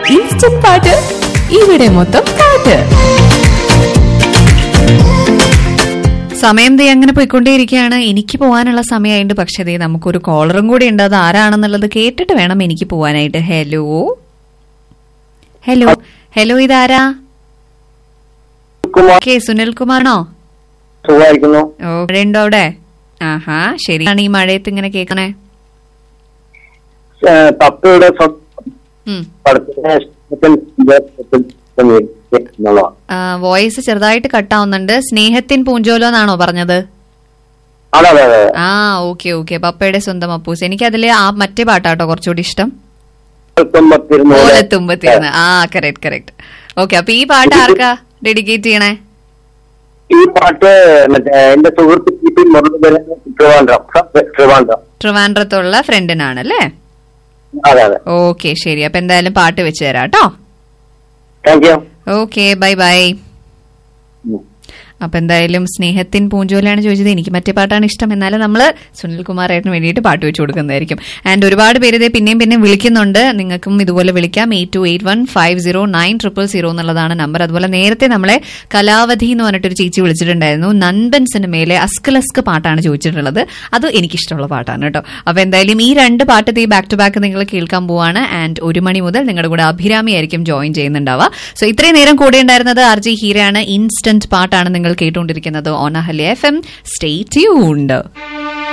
Instant പാട്ട് ഇവിടെ മൊത്തം പാട്ട്. സമയം ദേ അങ്ങനെ പോയിക്കൊണ്ടേയിരിക്കുകയാണ്. എനിക്ക് പോകാനുള്ള സമയമായിട്ട്. പക്ഷേ ദേ നമുക്കൊരു കോളറും കൂടി ഉണ്ട്. അത് ആരാണെന്നുള്ളത് കേട്ടിട്ട് വേണം എനിക്ക് പോവാനായിട്ട്. ഹലോ ഹലോ ഹലോ, ഇതാരാ? ഓക്കെ, സുനിൽ കുമാറാണോ? ഓ, മഴയുണ്ടോ അവിടെ? ആഹാ, ശരിയാണ്. ഈ മഴയത്ത് ഇങ്ങനെ കേൾക്കണേ. വോയിസ് ചെറുതായിട്ട് കട്ടാവുന്നുണ്ട്. സ്നേഹത്തിൻ പൂഞ്ചോലോ എന്നാണോ പറഞ്ഞത്? ആ, ഓക്കെ ഓക്കെ. പപ്പയുടെ സ്വന്തം അപ്പൂസ്. എനിക്ക് അതില് ആ മറ്റേ പാട്ടാട്ടോ കുറച്ചുകൂടി ഇഷ്ടം. ഓലത്തുമ്പത്തിരുന്ന്. ആ, കറക്റ്റ് കറക്റ്റ്. ഓക്കെ, അപ്പൊ ഈ പാട്ട് ആർക്കാ ഡെഡിക്കേറ്റ് ചെയ്യണേ? ഈ പാട്ട് എന്റെ സുഹൃത്ത് ട്രിവാൻഡ്രത്തുള്ള ഫ്രണ്ടിനാണല്ലേ? ഓക്കെ, ശരി. അപ്പൊ എന്തായാലും പാട്ട് വെച്ച് തരാം കേട്ടോ. Thank you. Okay, bye bye. അപ്പൊ എന്തായാലും സ്നേഹത്തിൻ പൂഞ്ചോലാണ് ചോദിച്ചത്. എനിക്ക് മറ്റേ പാട്ടാണ് ഇഷ്ടം. എന്നാലും നമ്മള് സുനിൽകുമാർ ഏട്ടന് വേണ്ടിയിട്ട് പാട്ട് വെച്ച് കൊടുക്കുന്നതായിരിക്കും. ആൻഡ് ഒരുപാട് പേര് ഇതേ പിന്നെയും വിളിക്കുന്നുണ്ട്. നിങ്ങൾക്കും ഇതുപോലെ വിളിക്കാം. 8281509000 എന്നുള്ളതാണ് നമ്പർ. അതുപോലെ നേരത്തെ നമ്മളെ കലാവധി എന്ന് പറഞ്ഞിട്ടൊരു ചേച്ചി വിളിച്ചിട്ടുണ്ടായിരുന്നു. നൻപൻ സിനിമയിലെ അസ്ക് പാട്ടാണ് ചോദിച്ചിട്ടുള്ളത്. അത് എനിക്കിഷ്ടമുള്ള പാട്ടാണ് കേട്ടോ. അപ്പൊ എന്തായാലും ഈ രണ്ട് പാട്ട് ബാക്ക് ടു ബാക്ക് നിങ്ങൾ കേൾക്കാൻ പോവാണ്. ആൻഡ് 1 മണി മുതൽ നിങ്ങളുടെ കൂടെ അഭിരാമി ആയിരിക്കും ജോയിൻ ചെയ്യുന്നുണ്ടാവുക. സോ ഇത്രയും നേരം കൂടെ ഉണ്ടായിരുന്നത് RJ ഹീരയാണ്. ഇൻസ്റ്റന്റ് പാട്ടാണ് നിങ്ങൾ കേട്ടുകൊണ്ടിരിക്കുന്നത് on Ahalya FM. Stay tuned.